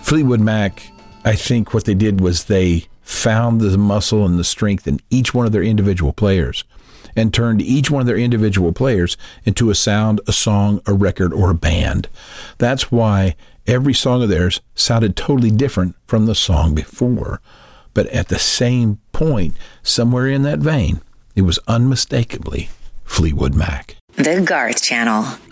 Fleetwood Mac, I think what they did was they found the muscle and the strength in each one of their individual players and turned each one of their individual players into a sound, a song, a record, or a band. That's why every song of theirs sounded totally different from the song before. But at the same point, somewhere in that vein, it was unmistakably Fleetwood Mac. The Garth Channel.